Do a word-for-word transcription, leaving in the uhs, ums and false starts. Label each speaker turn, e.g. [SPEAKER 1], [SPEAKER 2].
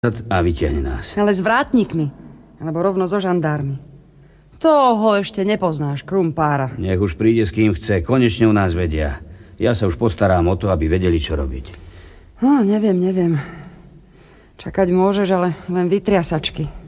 [SPEAKER 1] a vytiahne nás.
[SPEAKER 2] Ale s vrátnikmi, alebo rovno so žandármi. Toho ešte nepoznáš, krumpára.
[SPEAKER 1] Nech už príde s kým chce, konečne u nás vedia. Ja sa už postarám o to, aby vedeli, čo robiť.
[SPEAKER 2] No, neviem, neviem. Čakať môžeš, ale len vytriasačky.